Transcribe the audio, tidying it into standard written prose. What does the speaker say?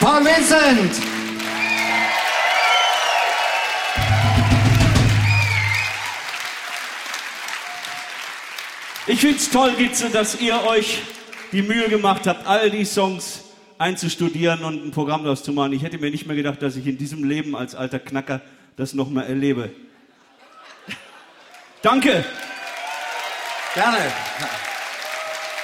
Paul Vincent! Ich find's toll, Gitze, dass ihr euch die Mühe gemacht habt, all die Songs einzustudieren und ein Programm daraus zu machen. Ich hätte mir nicht mehr gedacht, dass ich in diesem Leben als alter Knacker das noch mal erlebe. Danke! Gerne.